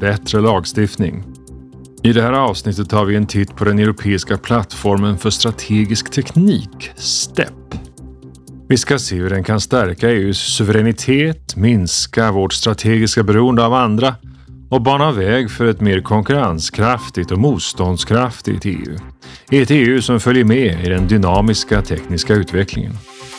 bättre lagstiftning. I det här avsnittet tar vi en titt på den europeiska plattformen för strategisk teknik, STEP. Vi ska se hur den kan stärka EU:s suveränitet, minska vårt strategiska beroende av andra och bana väg för ett mer konkurrenskraftigt och motståndskraftigt EU. Ett EU som följer med i den dynamiska tekniska utvecklingen.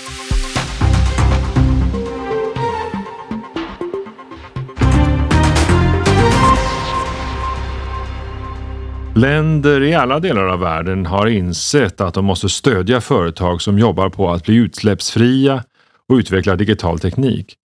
Länder i alla delar av världen har insett att de måste stödja företag som jobbar på att bli utsläppsfria och utveckla digital teknik.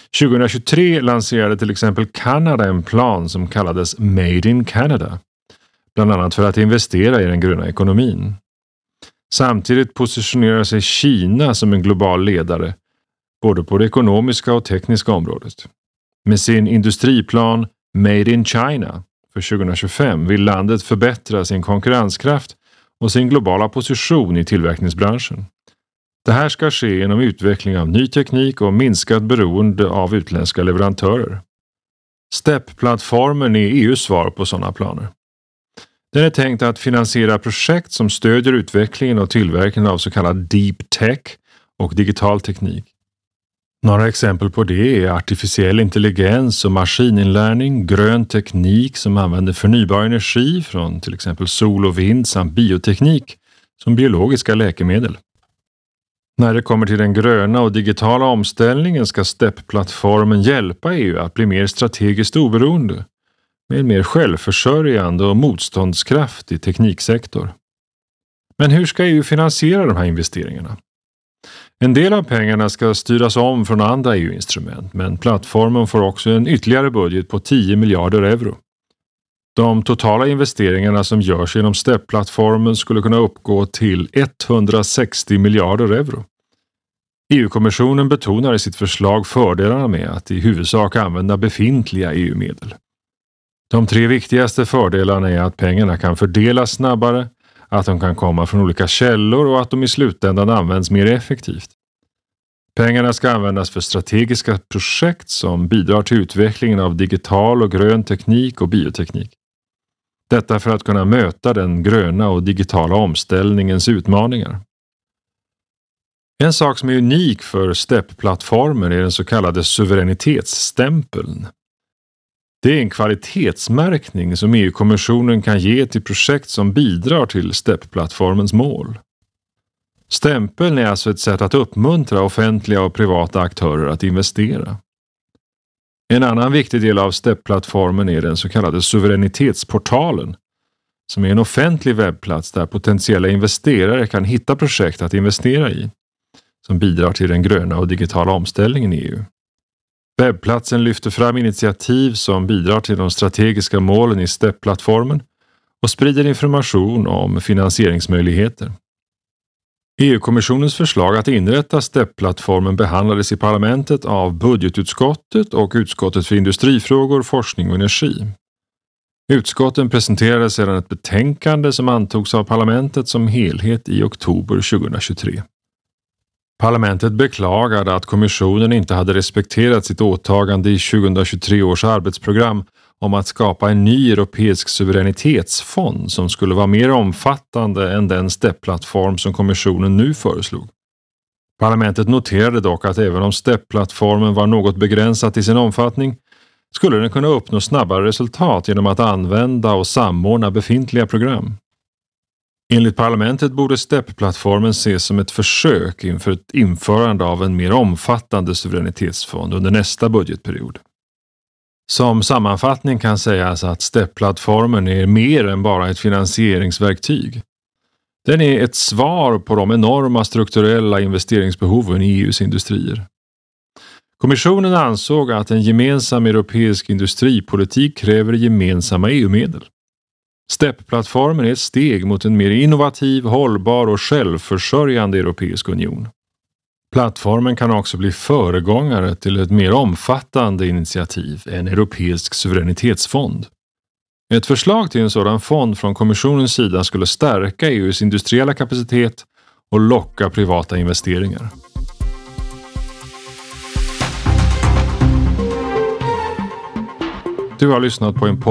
2023 lanserade till exempel Kanada en plan som kallades Made in Canada, bland annat för att investera i den gröna ekonomin. Samtidigt positionerar sig Kina som en global ledare, både på det ekonomiska och tekniska området. Med sin industriplan Made in China för 2025 vill landet förbättra sin konkurrenskraft och sin globala position i tillverkningsbranschen. Det här ska ske genom utveckling av ny teknik och minskat beroende av utländska leverantörer. STEP-plattformen är EU:s svar på sådana planer. Den är tänkt att finansiera projekt som stödjer utvecklingen och tillverkningen av så kallad deep tech och digital teknik. Några exempel på det är artificiell intelligens och maskininlärning, grön teknik som använder förnybar energi från till exempel sol och vind samt bioteknik som biologiska läkemedel. När det kommer till den gröna och digitala omställningen ska STEP-plattformen hjälpa EU att bli mer strategiskt oberoende med en mer självförsörjande och motståndskraftig tekniksektor. Men hur ska EU finansiera de här investeringarna? En del av pengarna ska styras om från andra EU-instrument, men plattformen får också en ytterligare budget på 10 miljarder euro. De totala investeringarna som görs genom STEP-plattformen skulle kunna uppgå till 160 miljarder euro. EU-kommissionen betonar i sitt förslag fördelarna med att i huvudsak använda befintliga EU-medel. De 3 viktigaste fördelarna är att pengarna kan fördelas snabbare, att de kan komma från olika källor och att de i slutändan används mer effektivt. Pengarna ska användas för strategiska projekt som bidrar till utvecklingen av digital och grön teknik och bioteknik. Detta för att kunna möta den gröna och digitala omställningens utmaningar. En sak som är unik för STEP-plattformen är den så kallade suveränitetsstämpeln. Det är en kvalitetsmärkning som EU-kommissionen kan ge till projekt som bidrar till STEP-plattformens mål. Stämpeln är alltså ett sätt att uppmuntra offentliga och privata aktörer att investera. En annan viktig del av STEP-plattformen är den så kallade suveränitetsportalen, som är en offentlig webbplats där potentiella investerare kan hitta projekt att investera i, som bidrar till den gröna och digitala omställningen i EU. Webbplatsen lyfter fram initiativ som bidrar till de strategiska målen i STEP-plattformen och sprider information om finansieringsmöjligheter. EU-kommissionens förslag att inrätta STEP-plattformen behandlades i parlamentet av budgetutskottet och utskottet för industrifrågor, forskning och energi. Utskotten presenterade sedan ett betänkande som antogs av parlamentet som helhet i oktober 2023. Parlamentet beklagade att kommissionen inte hade respekterat sitt åtagande i 2023 års arbetsprogram om att skapa en ny europeisk suveränitetsfond som skulle vara mer omfattande än den STEP-plattform som kommissionen nu föreslog. Parlamentet noterade dock att även om STEP-plattformen var något begränsat i sin omfattning skulle den kunna uppnå snabbare resultat genom att använda och samordna befintliga program. Enligt parlamentet borde STEP-plattformen ses som ett försök inför ett införande av en mer omfattande suveränitetsfond under nästa budgetperiod. Som sammanfattning kan sägas att STEP-plattformen är mer än bara ett finansieringsverktyg. Den är ett svar på de enorma strukturella investeringsbehoven i EU:s industrier. Kommissionen ansåg att en gemensam europeisk industripolitik kräver gemensamma EU-medel. STEP-plattformen är ett steg mot en mer innovativ, hållbar och självförsörjande europeisk union. Plattformen kan också bli föregångare till ett mer omfattande initiativ, en europeisk suveränitetsfond. Ett förslag till en sådan fond från kommissionens sida skulle stärka EU:s industriella kapacitet och locka privata investeringar. Du har lyssnat på en